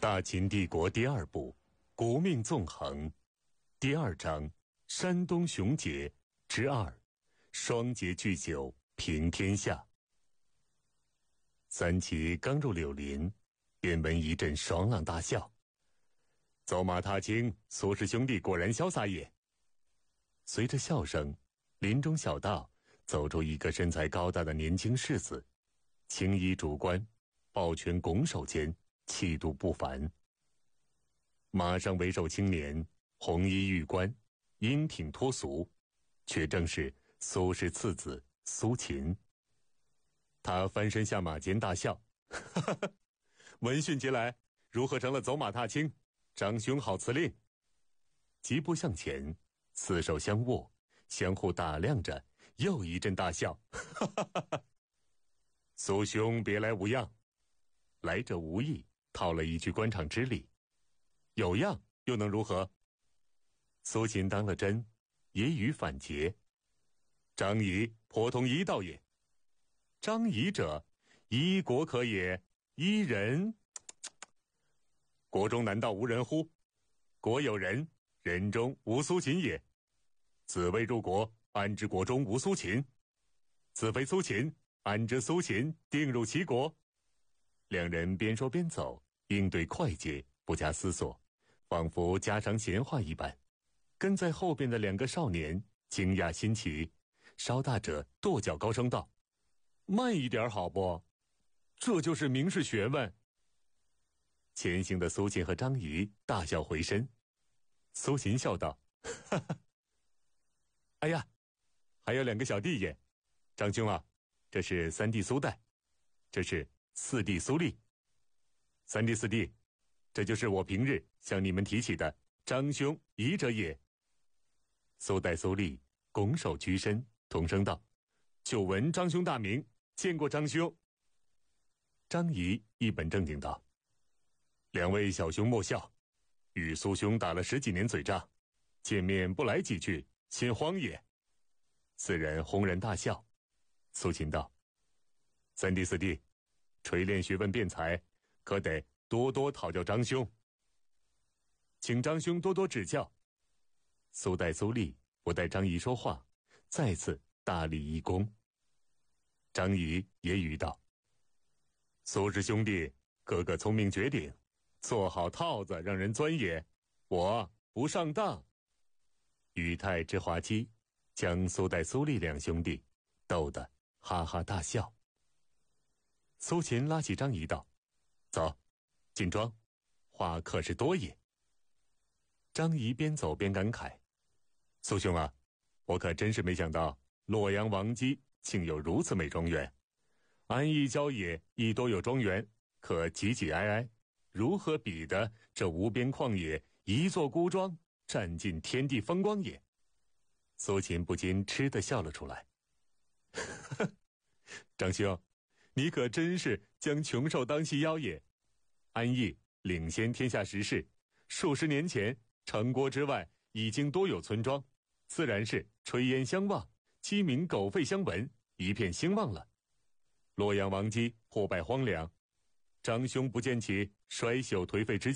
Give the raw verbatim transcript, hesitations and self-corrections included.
大秦帝国第二部，国命纵横，第二章，山东雄杰之二，双节聚酒平天下。三齐刚入柳林，便闻一阵爽朗大笑。走马踏青，苏氏兄弟果然潇洒也。随着笑声，林中小道走出一个身材高大的年轻士子，青衣竹冠，抱拳拱手间，气度不凡。马上为首青年，红衣玉冠，英挺脱俗，却正是苏氏次子苏秦。他翻身下马间大笑，哈哈哈，闻讯捷来，如何成了走马踏青？张兄好辞令。疾步向前，四手相握，相互打量着，又一阵大笑，哈哈哈哈。苏兄别来无恙。来者无意套了一句官场之礼，有样又能如何？苏秦当了真，也语反诘：张仪颇通医道也。张仪者，医国可也，医人。国中难道无人乎？国有人，人中无苏秦也。子未入国，安知国中无苏秦？子非苏秦，安知苏秦定入其国？两人边说边走，应对快捷，不加思索，仿佛家常闲话一般。跟在后边的两个少年惊讶新奇，稍大者跺脚高声道：慢一点好不？这就是名士学问。前行的苏秦和张仪大笑回身。苏秦笑道：哈哈，哎呀，还有两个小弟也。张兄啊，这是三弟苏代，这是四弟苏立。三弟四弟，这就是我平日向你们提起的张兄仪者也。苏代苏立拱手屈身，同声道：久闻张兄大名，见过张兄。张仪一本正经道：两位小兄莫笑，与苏兄打了十几年嘴仗，见面不来几句，心慌也。四人轰然大笑。苏秦道：三弟四弟，锤炼学问辩才，可得多多讨教张兄，请张兄多多指教。苏代苏立不待张仪说话，再次大礼一躬。张仪也语道：苏氏兄弟个个聪明绝顶，做好套子让人钻也，我不上当。语态之滑稽，将苏代苏立两兄弟逗得哈哈大笑。苏秦拉起张仪道：走，进庄，话可是多也。张仪边走边感慨：苏兄啊，我可真是没想到洛阳王姬竟有如此美庄园，安邑郊野亦多有庄园，可挤挤挨挨，如何比得这无边旷野一座孤庄，占尽天地风光也。苏秦不禁嗤地笑了出来。张兄，你可真是将穷兽当细腰也。安邑领先天下时势，数十年前城郭之外已经多有村庄，自然是炊烟相望，鸡鸣狗吠相闻，一片兴旺了。洛阳王姬破败荒凉，张兄不见其衰朽颓废之